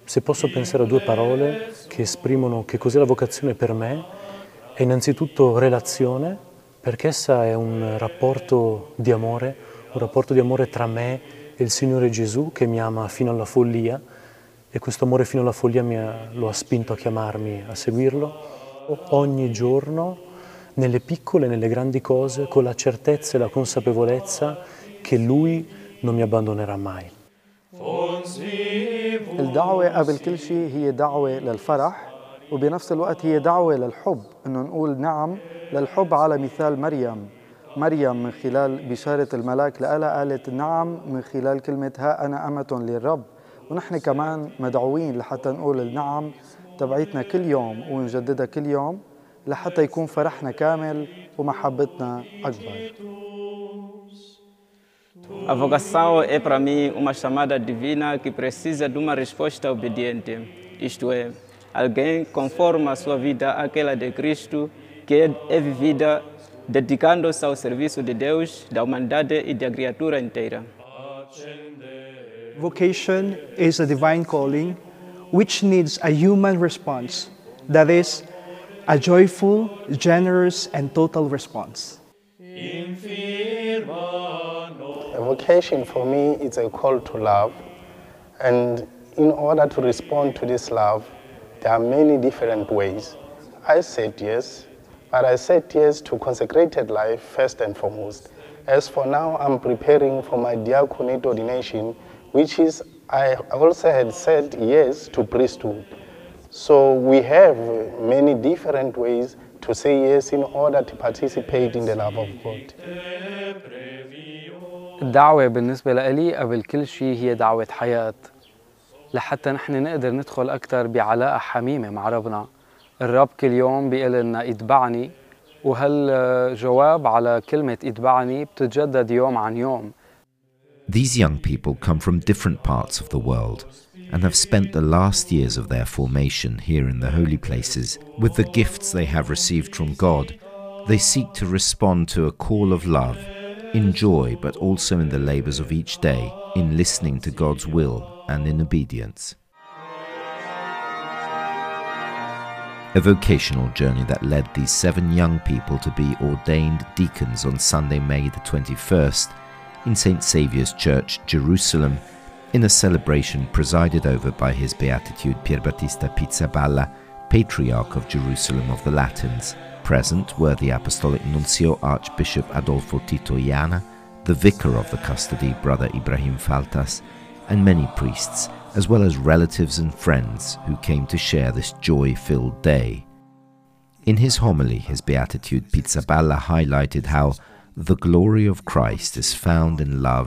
Se posso pensare a due parole che esprimono che cos'è la vocazione per me, è innanzitutto relazione, perché essa è un rapporto di amore tra me e il Signore Gesù che mi ama fino alla follia, e questo amore fino alla follia lo ha spinto a chiamarmi a seguirlo ogni giorno, nelle piccole e nelle grandi cose, con la certezza e la consapevolezza che Lui non mi abbandonerà mai. الدعوة قبل كل شيء هي دعوة للفرح، وبنفس الوقت هي دعوة للحب، إنه نقول نعم للحب على مثال مريم من خلال بشارة الملاك لها قالت نعم من خلال كلمة ها أنا أمة للرب، ونحن كمان مدعوين لحتى نقول النعم تبعيتنا كل يوم ونجددها كل يوم لحتى يكون فرحنا كامل ومحبتنا أكبر. A vocação é para mim uma chamada divina que precisa de uma resposta obediente, isto é, alguém conforme a sua vida àquela de Cristo, que é vivida dedicando-se ao serviço de Deus, da humanidade e da criatura inteira. Vocation is a divine calling which needs a human response, that is, a joyful, generous, and total response. A vocation for me is a call to love, and in order to respond to this love, there are many different ways. I said yes, but I said yes to consecrated life first and foremost. As for now, I'm preparing for my diaconate ordination, which is, I also had said yes to priesthood. So we have many different ways to say yes in order to participate in the love of God. الدعوة بالنسبة لي قبل كل شيء هي دعوة حياة، لحتى نحن نقدر ندخل أكثر بعلاقة حميمة مع ربنا. الرب كل يوم بيقول لنا اتبعني، وهالجواب على كلمة اتبعني بتتجدد يوم عن يوم. These young people come from different parts of the world and have spent the last years of their formation here in the holy places. With the gifts they have received from God, they seek to respond to a call of love, in joy, but also in the labors of each day, in listening to God's will and in obedience. A vocational journey that led these 7 young people to be ordained deacons on Sunday, May the 21st, in St. Saviour's Church, Jerusalem, in a celebration presided over by His Beatitude Pierbattista Pizzaballa, Patriarch of Jerusalem of the Latins. Present were the Apostolic Nuncio Archbishop Adolfo Tito Iana, the Vicar of the Custody Brother Ibrahim Faltas, and many priests, as well as relatives and friends who came to share this joy-filled day. In his homily, His Beatitude Pizzaballa highlighted how the glory of Christ is found in love